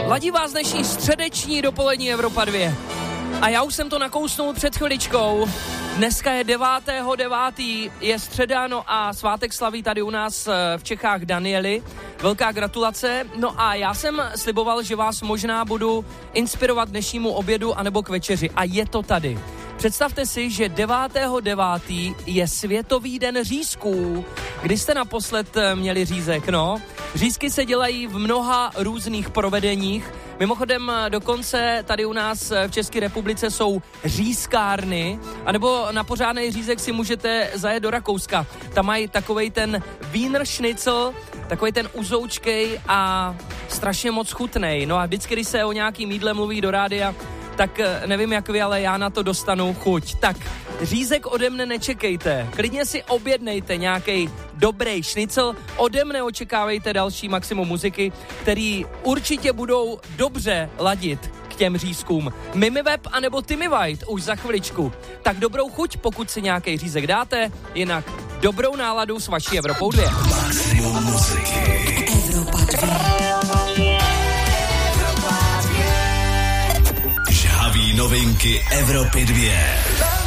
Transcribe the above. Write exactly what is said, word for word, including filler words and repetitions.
Ladí vás dnešní středeční dopolední Evropa dva. A já už jsem to nakousnul před chviličkou. Dneska je devátého devátého je středa, no a svátek slaví tady u nás v Čechách Danieli. Velká gratulace. No a já jsem sliboval, že vás možná budu inspirovat dnešnímu obědu anebo k večeři. A je to tady. Představte si, že devátého devátého je Světový den řízků. Kdy jste naposled měli řízek? No, řízky se dělají v mnoha různých provedeních. Mimochodem dokonce tady u nás v České republice jsou řízkárny, anebo na pořádný řízek si můžete zajet do Rakouska. Tam mají takovej ten Wiener Schnitzel, takovej ten uzoučkej a strašně moc chutnej. No a vždycky, když se o nějakým jídle mluví do rádia, tak nevím jak vy, ale já na to dostanu chuť. Tak řízek ode mne nečekejte. Klidně si objednejte nějaký dobrý šnicl. Ode mne očekávejte další maximum muziky, který určitě budou dobře ladit k těm řízkům. Mimi Web anebo Timmy White už za chviličku. Tak dobrou chuť, pokud si nějaký řízek dáte, jinak dobrou náladu s vaší Evropou dva. Maximum muziky. Evropa dva. Žhaví novinky Evropy dva.